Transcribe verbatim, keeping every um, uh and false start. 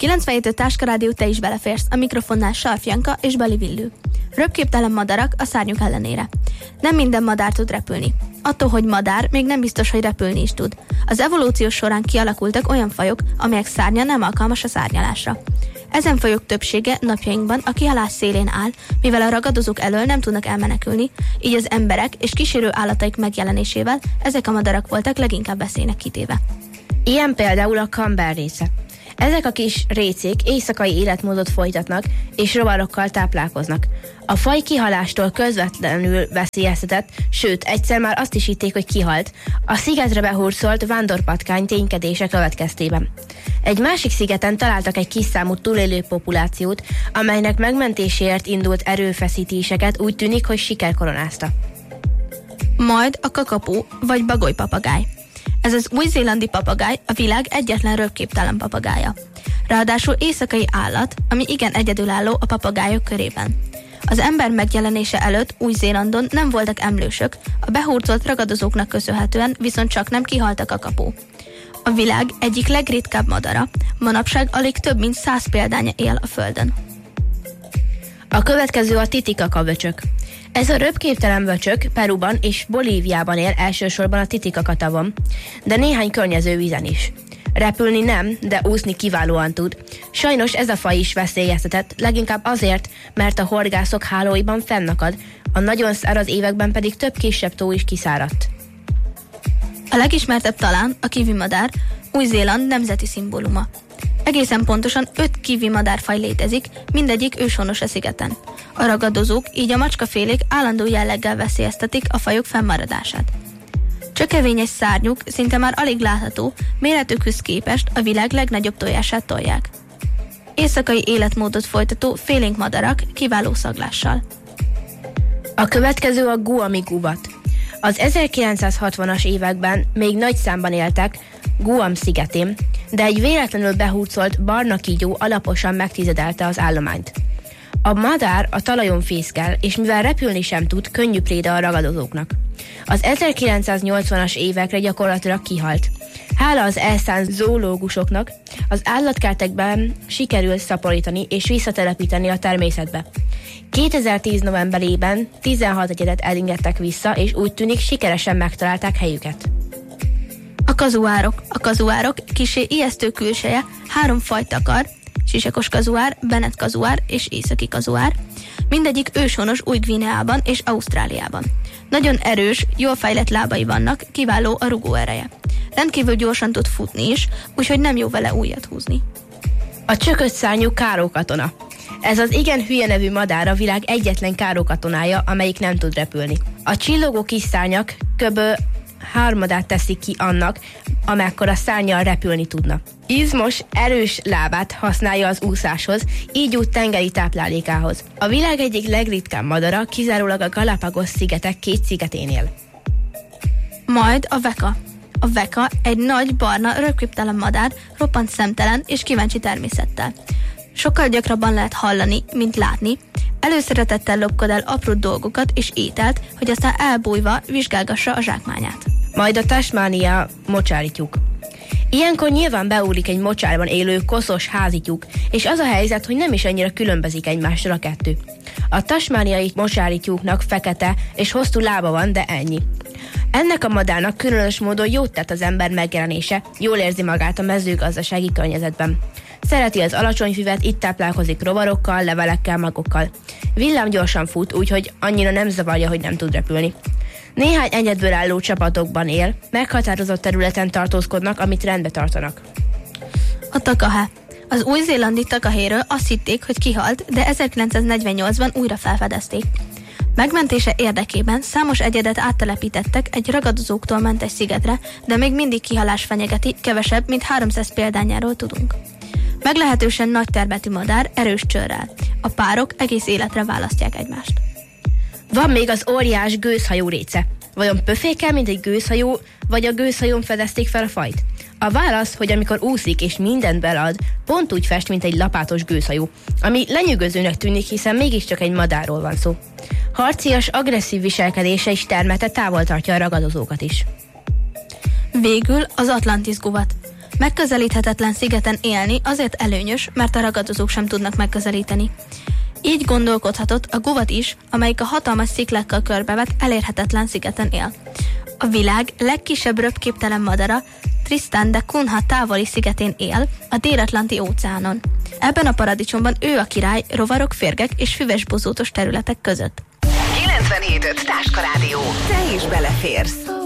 kilencvenhét öt Táska Rádió, te is beleférsz, a mikrofonnál Sarf Janka és Bali Villő. Röpképtelen madarak a szárnyuk ellenére. Nem minden madár tud repülni. Attól, hogy madár, még nem biztos, hogy repülni is tud. Az evolúció során kialakultak olyan fajok, amelyek szárnya nem alkalmas a szárnyalásra. Ezen fajok többsége napjainkban a kihalás szélén áll, mivel a ragadozók elől nem tudnak elmenekülni, így az emberek és kísérő állataik megjelenésével ezek a madarak voltak leginkább veszélynek kitéve. Ilyen például a kamberréce. Ezek a kis récék éjszakai életmódot folytatnak és rovarokkal táplálkoznak. A faj kihalástól közvetlenül veszélyeztetett, sőt, egyszer már azt is hitték, hogy kihalt, a szigetre behurcolt vándorpatkány ténykedése következtében. Egy másik szigeten találtak egy kis számú túlélő populációt, amelynek megmentéséért indult erőfeszítéseket úgy tűnik, hogy siker koronázta. Majd a kakapó vagy bagolypapagáj. Ez az új-zélandi papagáj a világ egyetlen röpképtelen papagája. Ráadásul éjszakai állat, ami igen egyedülálló a papagájok körében. Az ember megjelenése előtt Új-Zélandon nem voltak emlősök, a behurcolt ragadozóknak köszönhetően viszont csak nem kihalt a kakapó. A világ egyik legritkább madara, manapság alig több mint száz példánya él a Földön. A következő a Titicaca vöcsök. Ez a röpképtelen vöcsök Peruban és Bolíviában él, elsősorban a Titicaca tavon, de néhány környező vízen is. Repülni nem, de úszni kiválóan tud. Sajnos ez a faj is veszélyeztetett, leginkább azért, mert a horgászok hálóiban fennakad, a nagyon száraz években pedig több kisebb tó is kiszáradt. A legismertebb talán a kiwi madár, Új-Zéland nemzeti szimbóluma. Egészen pontosan öt kiwi madárfaj létezik, mindegyik őshonos a szigeten. A ragadozók, így a macskafélék állandó jelleggel veszélyeztetik a fajok fennmaradását. Csökevényes szárnyuk szinte már alig látható, méretükhöz képest a világ legnagyobb tojását tolják. Éjszakai életmódot folytató félénk madarak kiváló szaglással. A következő a Guami-gubat. Az ezerkilencszázhatvanas években még nagy számban éltek Guam szigetén, de egy véletlenül behurcolt barna kígyó alaposan megtizedelte az állományt. A madár a talajon fészkel, és mivel repülni sem tud, könnyű préda a ragadozóknak. Az ezerkilencszáznyolcvanas évekre gyakorlatilag kihalt. Hála az elszánt zoológusoknak az állatkertekben sikerült szaporítani és visszatelepíteni a természetbe. kétezer-tíz novemberében tizenhat egyedet elengedtek vissza, és úgy tűnik sikeresen megtalálták helyüket. A kazuárok. A kazuárok kissé ijesztő külseje, három fajt takar, sisakos kazuár, Bennett kazuár és északi kazuár, mindegyik őshonos Új-Guineában és Ausztráliában. Nagyon erős, jól fejlett lábai vannak, kiváló a rugó ereje. Rendkívül gyorsan tud futni is, úgyhogy nem jó vele ujjat húzni. A csökött szárnyú kárókatona. Ez az igen hülye nevű madár a világ egyetlen kárókatonája, amelyik nem tud repülni. A csillogó kis szárnyak kb. Harmadát teszik ki annak, amekkora szárnnyal repülni tudna. Izmos, erős lábát használja az úszáshoz, így úgy tengeri táplálékához. A világ egyik legritkább madara kizárólag a Galapagos szigetek két szigetén él. Majd a veka. A veka egy nagy, barna, röpképtelen madár, roppant szemtelen és kíváncsi természettel. Sokkal gyakrabban lehet hallani, mint látni. Előszeretettel lopkod el apró dolgokat és ételt, hogy aztán elbújva vizsgálgassa a zsákmányát. Majd a tasmania mocsárityúk. Ilyenkor nyilván beúlik egy mocsárban élő koszos házityúk, és az a helyzet, hogy nem is annyira különbözik egymástól a kettő. A tasmaniai mocsárityúknak fekete és hosszú lába van, de ennyi. Ennek a madárnak különös módon jót tett az ember megjelenése, jól érzi magát a mezőgazdasági környezetben. Szereti az alacsony füvet, itt táplálkozik rovarokkal, levelekkel, magokkal. Villám gyorsan fut, úgyhogy annyira nem zavarja, hogy nem tud repülni. Néhány egyedből álló csapatokban él, meghatározott területen tartózkodnak, amit rendbe tartanak. A takahe. Az új-zélandi takahéről azt hitték, hogy kihalt, de ezerkilencszáznegyvennyolcban újra felfedezték. Megmentése érdekében számos egyedet áttelepítettek egy ragadozóktól mentes szigetre, de még mindig kihalás fenyegeti, kevesebb, mint háromszáz példányáról tudunk. Meglehetősen nagy termetű madár, erős csőrrel. A párok egész életre választják egymást. Van még az óriás gőzhajó réce. Vajon pöfékkel, mint egy gőzhajó, vagy a gőzhajón fedezték fel a fajt? A válasz, hogy amikor úszik és mindent belad, pont úgy fest, mint egy lapátos gőzhajó, ami lenyűgözőnek tűnik, hiszen mégiscsak egy madárról van szó. Harcias, agresszív viselkedése és termete távol tartja a ragadozókat is. Végül az Atlantis gubat. Megközelíthetetlen szigeten élni azért előnyös, mert a ragadozók sem tudnak megközelíteni. Így gondolkodhatott a guvat is, amelyik a hatalmas sziklákkal körbevett, elérhetetlen szigeten él. A világ legkisebb röpképtelen madara Tristan da Cunha távoli szigetén él, a Dél-Atlanti óceánon. Ebben a paradicsomban ő a király rovarok, férgek és füves bozótos területek között. kilencvenhét öt Táska Rádió. Te is beleférsz.